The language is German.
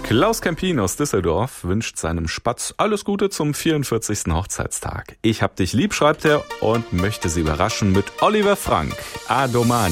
Klaus Kempin aus Düsseldorf wünscht seinem Spatz alles Gute zum 44. Hochzeitstag. Ich hab dich lieb, schreibt er, und möchte sie überraschen mit Oliver Frank, Adomani.